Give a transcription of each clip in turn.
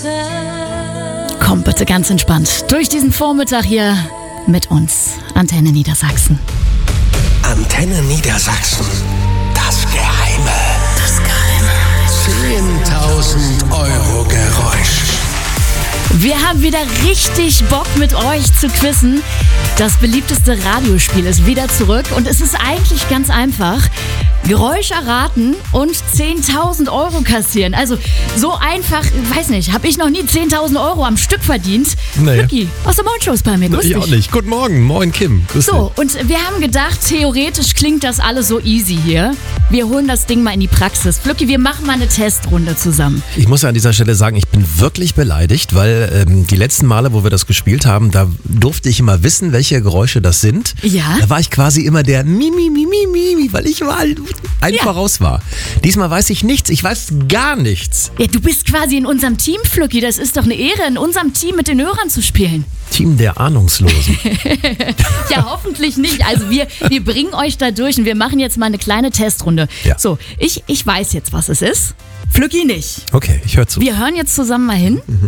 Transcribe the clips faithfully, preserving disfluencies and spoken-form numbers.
Komm bitte ganz entspannt durch diesen Vormittag hier mit uns. Antenne Niedersachsen. Antenne Niedersachsen. Das Geheime. Das Geheime. zehntausend Euro Geräusch. Wir haben wieder richtig Bock mit euch zu quizzen. Das beliebteste Radiospiel ist wieder zurück und es ist eigentlich ganz einfach. Geräusch erraten und zehntausend Euro kassieren. Also so einfach, weiß nicht, habe ich noch nie zehntausend Euro am Stück verdient. Nee. Lucky, aus der Morgenshow ist bei mir. Grüß Ich auch dich. nicht. Guten Morgen. Moin Kim. Grüß So, und wir haben gedacht, theoretisch klingt das alles so easy hier. Wir holen das Ding mal in die Praxis. Flücki, wir machen mal eine Testrunde zusammen. dich. Ich muss ja an dieser Stelle sagen, ich bin wirklich beleidigt, weil ähm, die letzten Male, wo wir das gespielt haben, da durfte ich immer wissen, welche Geräusche das sind. Ja. Da war ich quasi immer der Mimi, Mimi, Mimi, weil ich mal ein Ja. voraus war. Diesmal weiß ich nichts. Ich weiß gar nichts. Ja, du bist quasi in unserem Team, Flücki. Das ist doch eine Ehre, in unserem Team mit den Hörern zu spielen. Team der Ahnungslosen. Ja, hoffentlich nicht. Also wir, wir bringen euch da durch und wir machen jetzt mal eine kleine Testrunde. Ja. So, ich, ich weiß jetzt, was es ist. Flücki nicht. Okay, ich höre zu. Wir hören jetzt zusammen mal hin. Mhm.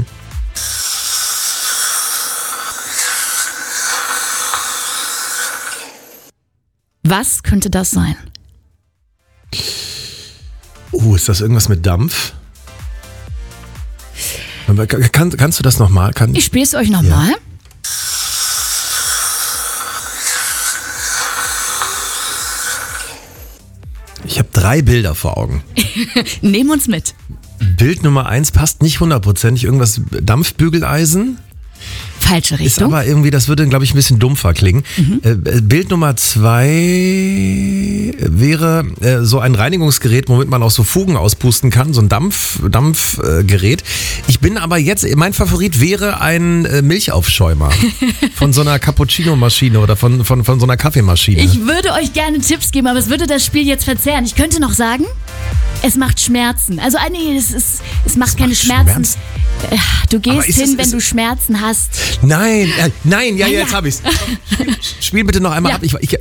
Was könnte das sein? Oh, ist das irgendwas mit Dampf? Kann, kannst du das nochmal? Kann, Ich spiele es euch nochmal. ich habe drei Bilder vor Augen. Nehmen uns mit. Bild Nummer eins passt nicht hundertprozentig. Irgendwas Dampfbügeleisen. Falsche Ist Richtung. aber irgendwie, das würde, glaube ich, ein bisschen dumpfer klingen. Mhm. Äh, Bild Nummer zwei wäre äh, so ein Reinigungsgerät, womit man auch so Fugen auspusten kann, so ein Dampf, Dampfgerät. Ich bin aber jetzt, mein Favorit wäre ein äh, Milchaufschäumer von so einer Cappuccino-Maschine oder von, von, von so einer Kaffeemaschine. Ich würde euch gerne Tipps geben, aber es würde das Spiel jetzt verzerren. Ich könnte noch sagen, es macht Schmerzen. Also ah, nee, es, ist, es macht Es keine macht Schmerzen. Schmerzen? Äh, Du Aber gehst ist hin, es- wenn ist- du Schmerzen hast. Nein, äh, nein, ja, Ja, ja, ja. jetzt habe ich's. Spiel, spiel bitte noch einmal Ja. ab. Ich, ich,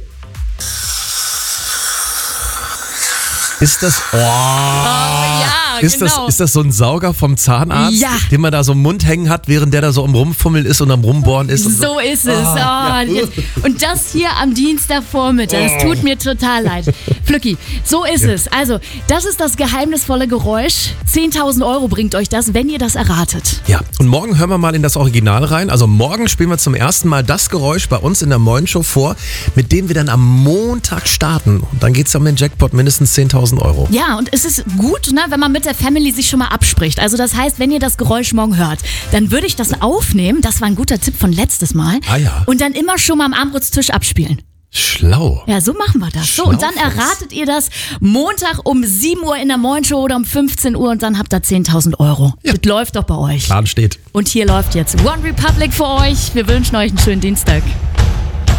ist das... Oh, ja, Ist, das, ist das so ein Sauger vom Zahnarzt, Ja. den man da so im Mund hängen hat, während der da so am Rumfummeln ist und am Rumbohren ist? Und So ist es. Oh, ja. jetzt- Und das hier am Dienstagvormittag. Es tut mir total leid. Flücki, so ist es. Also, das ist das geheimnisvolle Geräusch. zehntausend Euro bringt euch das, wenn ihr das erratet. Ja, und morgen hören wir mal in das Original rein. Also morgen spielen wir zum ersten Mal das Geräusch bei uns in der Morgenshow vor, mit dem wir dann am Montag starten. Und dann geht es um den Jackpot, mindestens zehntausend Euro. Ja, und es ist gut, ne, wenn man mit der Family sich schon mal abspricht. Also das heißt, wenn ihr das Geräusch morgen hört, dann würde ich das aufnehmen. Das war ein guter Tipp von letztes Mal. Ah ja. Und dann immer schon mal am Armbrutstisch abspielen. Schlau. Ja, so machen wir das. So, und dann Schlaufuchs. erratet ihr das Montag um sieben Uhr in der Morgenshow oder um fünfzehn Uhr und dann habt ihr zehntausend Euro. Ja. Das läuft doch bei euch. Plan steht. Und hier läuft jetzt One Republic für euch. Wir wünschen euch einen schönen Dienstag.